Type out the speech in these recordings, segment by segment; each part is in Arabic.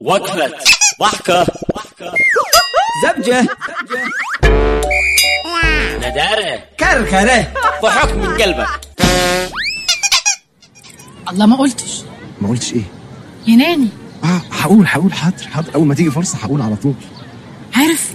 وقفة ضحكة زبجة ندارة كركرة ضحك من قلبك. الله ما قلتش ايه؟ يا ناني. هقول حاضر اول ما تيجي فرصة هقول على طول. عارف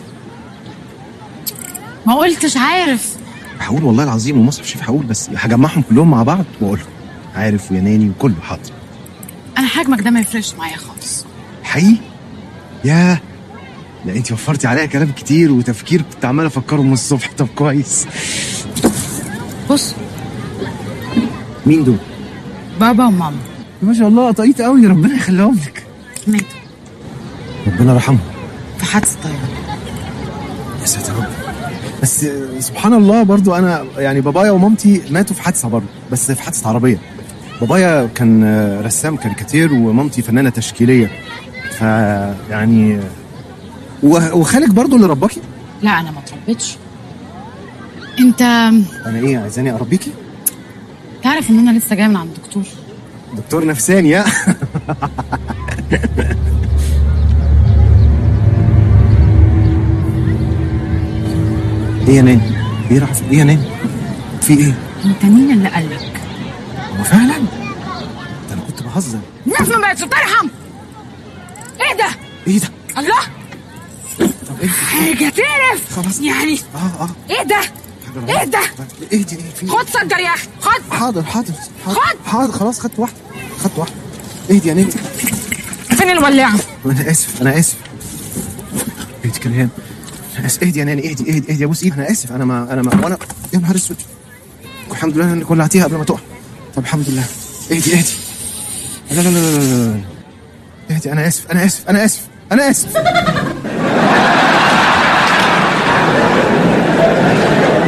ما قلتش عارف. هقول والله العظيم ومصحف شريف هقول، بس هجمعهم كلهم مع بعض واقولهم عارف ويا ناني وكله حاضر. انا حجمك ده ما يفرقش معايا خالص حقيقي؟ ياه، لا انتي وفرتي عليا كلام كتير وتفكير كنت عمال افكره من الصبح. طب كويس. بص، مين دول؟ بابا وماما. ما شاء الله طقيت قوي، ربنا يخليهم لك. ماتوا ربنا يرحمهم في حادث طيارة. يا ساتر رب. بس سبحان الله برضو انا يعني بابايا ومامتي ماتوا في حادثه برضو، بس في حادثه عربيه. بابايا كان رسام كاريكاتير ومامتي فنانه تشكيليه. فيعني وخالك برضو اللي رباكي؟ لا انا ما اتربيتش. انت انا ايه عايزاني اربيكي؟ تعرف ان انا لسه جايه من عند الدكتور. دكتور نفساني يا ايه يا ناني؟ ايه راح ايه يا ناني؟ في ايه؟ انت مين اللي قالك؟ هو فعلا؟ ده انا كنت بهزر. الناس ما بقتش ترحم. ايه ده؟ ايه ده؟ الله، طب ايه؟ حاجه تقرف خلاص يعني. ايه ده؟ ايه ده؟ ايه دي؟ في خد صدر يا اخي، خد. حاضر خد. خلاص خدت واحده. ايه دي يا ناني؟ فين الولاعه؟ انا اسف بنت كريم. اهدي يا ناني، اهدي ابوس ايدي. انا اسف، انا ما وانا يا نهار اسود. الحمد لله انك ولعتيها قبل ما تقع. طب الحمد لله. اهدي. لا اهدي. انا اسف